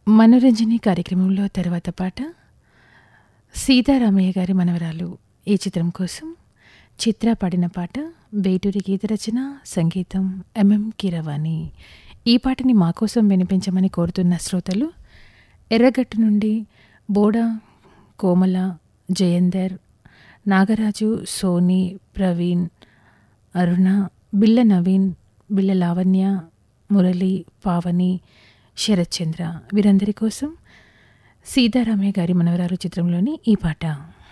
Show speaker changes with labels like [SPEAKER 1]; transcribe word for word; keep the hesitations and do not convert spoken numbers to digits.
[SPEAKER 1] మనోరంజని కార్యక్రమంలో తర్వాత పాట సీతారామయ్య గారి మనవరాలు ఈ చిత్రం కోసం చిత్ర పాడిన పాట వేటూరి గీత రచన సంగీతం ఎంఎం కీరవాణి. ఈ పాటని మా కోసం వినిపించమని కోరుతున్న శ్రోతలు ఎర్రగట్టు నుండి బోడా కోమల, జయేందర్, నాగరాజు, సోని, ప్రవీణ్, అరుణ, బిల్ల నవీన్, బిల్ల లావణ్య, మురళి, పావని, శరత్చంద్ర వీరందరి కోసం సీతారామయ్య గారి మనవరాలు చిత్రంలోని ఈ పాట.